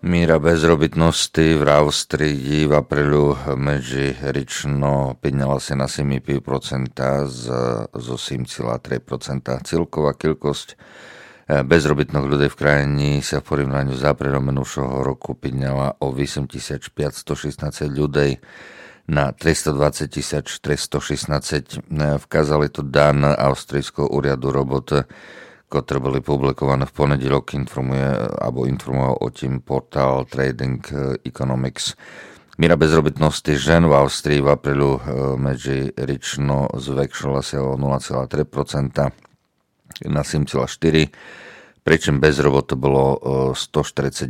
Míra bezrobitnosti v Austriji v aprílu medziročno піднялася sa na 7,5% zo 7,3%. Celková kilkosť bezrobitných ľudí v krajine sa v porovnaní s aprílom minulého roku підняла o 8516 ľudí na 320 316. Vkázali to dan Austrijského úradu robot, ktoré boli publikované v ponedeľok, informoval o tým portál Trading Economics. Míra bezrobitnosti žen v Austrii v aprílu medziročno zväčšila sa o 0,3% na 7,4%, pričom bez roboty bolo 148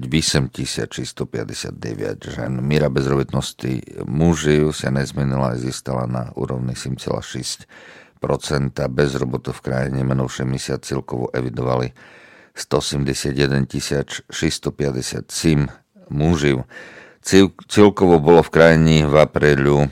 659 žen. Míra bezrobitnosti mužov sa nezmenila a zistala na úrovni 7,6%. Bez roboty v krajine minulší mesiac celkovo evidovali 171 657 mužov. Celkovo bolo v krajine v aprílu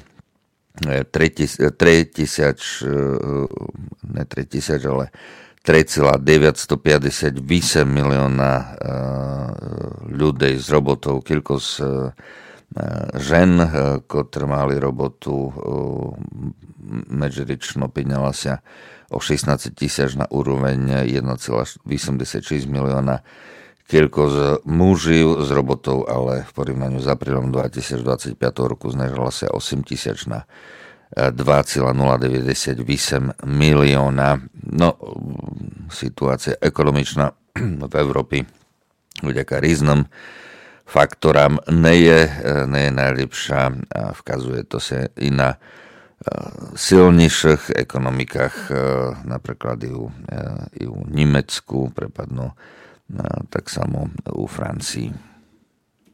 3,958 milióna ľudí s robotou. Koľko z žen, ktoré mali robotu, medziročno піднялася sa o 16 000 na úroveň 1,86 milióna. Koľko z mužov s robotou, ale v porovnaní s aprílom 2025 roku znižila sa 8 000 na 2,098 milióna. No, situácia ekonomičná v Európe vďaka rýznym faktorám nie je najlepšia a vkazuje to sa i na silnejších ekonomikách, napríklad i u Nemecku, prepadnú tak samo u Francii.